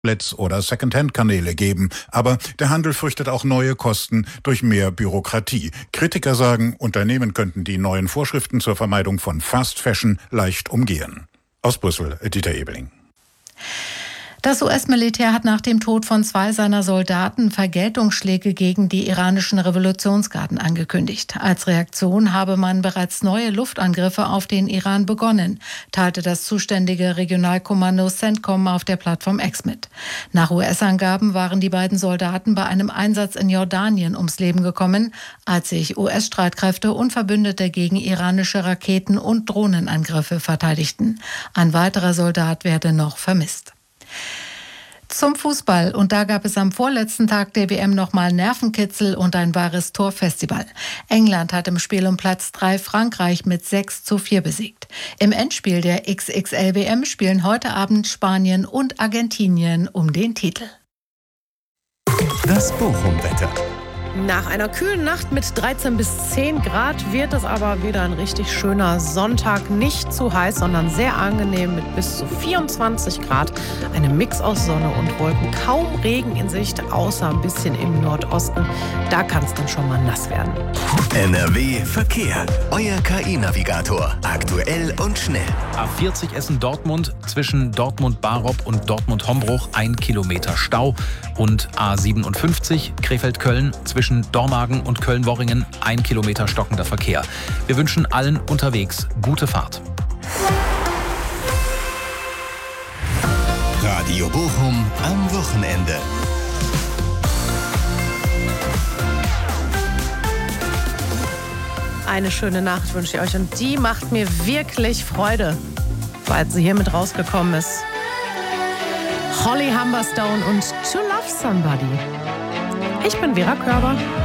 Outlets oder Secondhand-Kanäle geben. Aber der Handel fürchtet auch neue Kosten durch mehr Bürokratie. Kritiker sagen, Unternehmen könnten die neuen Vorschriften zur Vermeidung von Fast Fashion leicht umgehen. Aus Brüssel, Dieter Ebeling. Das US-Militär hat nach dem Tod von 2 seiner Soldaten Vergeltungsschläge gegen die iranischen Revolutionsgarden angekündigt. Als Reaktion habe man bereits neue Luftangriffe auf den Iran begonnen, teilte das zuständige Regionalkommando CENTCOM auf der Plattform X mit. Nach US-Angaben waren die beiden Soldaten bei einem Einsatz in Jordanien ums Leben gekommen, als sich US-Streitkräfte und Verbündete gegen iranische Raketen- und Drohnenangriffe verteidigten. Ein weiterer Soldat werde noch vermisst. Zum Fußball. Und da gab es am vorletzten Tag der WM nochmal Nervenkitzel und ein wahres Torfestival. England hat im Spiel um Platz 3 Frankreich mit 6:4 besiegt. Im Endspiel der XXL-WM spielen heute Abend Spanien und Argentinien um den Titel. Das Bochum-Wetter. Nach einer kühlen Nacht mit 13 bis 10 Grad wird es aber wieder ein richtig schöner Sonntag. Nicht zu heiß, sondern sehr angenehm mit bis zu 24 Grad. Ein Mix aus Sonne und Wolken. Kaum Regen in Sicht, außer ein bisschen im Nordosten. Da kann es dann schon mal nass werden. NRW Verkehr. Euer KI-Navigator. Aktuell und schnell. A40 Essen-Dortmund zwischen Dortmund-Barob und Dortmund-Hombruch 1 Kilometer Stau. Und A57 Krefeld-Köln zwischen Dormagen und Köln-Worringen 1 Kilometer stockender Verkehr. Wir wünschen allen unterwegs gute Fahrt. Radio Bochum am Wochenende. Eine schöne Nacht wünsche ich euch und die macht mir wirklich Freude, seit sie hier mit rausgekommen ist. Holly Humberstone und To Love Somebody. Ich bin Vera Körber.